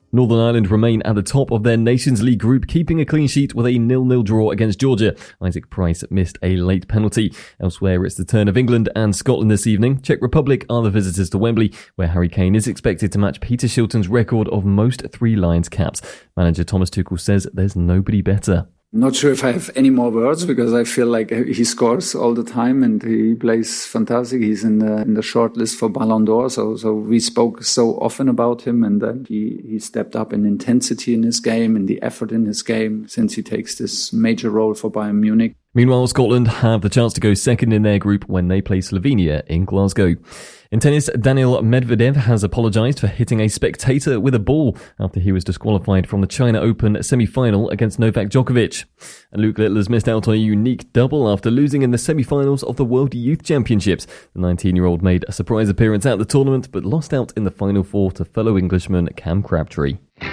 Northern Ireland remain at the top of their Nations League group, keeping a clean sheet with a 0-0 draw against Georgia. Isaac Price missed a late penalty. Elsewhere, it's the turn of England and Scotland this evening. Czech Republic are the visitors to Wembley, where Harry Kane is expected to match Peter Shilton's record of most Three Lions caps. Manager Thomas Tuchel says there's nobody better. Not sure if I have any more words, because I feel like he scores all the time and he plays fantastic. He's in the short list for Ballon d'Or. So we spoke so often about him, and then he stepped up in intensity in his game and the effort in his game since he takes this major role for Bayern Munich. Meanwhile, Scotland have the chance to go second in their group when they play Slovenia in Glasgow. In tennis, Daniil Medvedev has apologised for hitting a spectator with a ball after he was disqualified from the China Open semi-final against Novak Djokovic. And Luke Littler's missed out on a unique double after losing in the semi-finals of the World Youth Championships. The 19-year-old made a surprise appearance at the tournament but lost out in the final four to fellow Englishman Cam Crabtree.